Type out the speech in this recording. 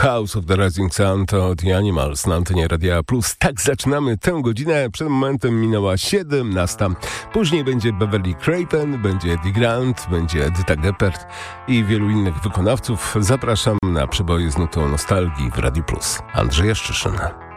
House of the Rising Sun to The Animals na antenie Radia Plus. Tak zaczynamy tę godzinę. Przed momentem minęła 17. Później będzie Beverly Craven, będzie Eddie Grant, będzie Edyta Geppert i wielu innych wykonawców. Zapraszam na przeboje z nutą nostalgii w Radiu Plus. Andrzej Jaszczyszyn.